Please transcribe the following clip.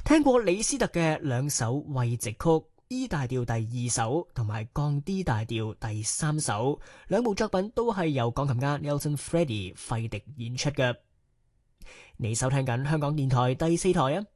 聽過李斯特嘅兩首慰藉曲，E 大調第2首同埋降 D 大調第3首，兩部作品都係由鋼琴家 Nelson Freddy 費迪演出嘅。你收聽緊香港電台第4台啊！